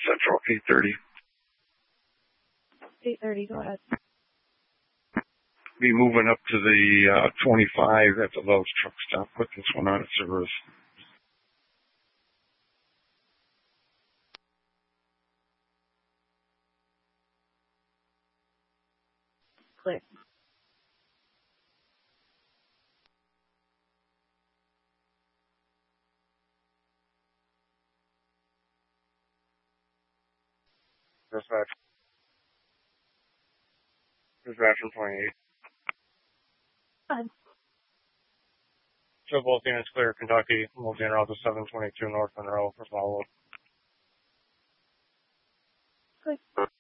Central, 8:30. 8:30, go ahead. Be moving up to the 25 at the Lowe's truck stop. Put this one on its service. Click. Dispatch. Dispatch from 28. Fine. So both units clear, Kentucky. Multi-route to 722 North Monroe for follow-up. Click.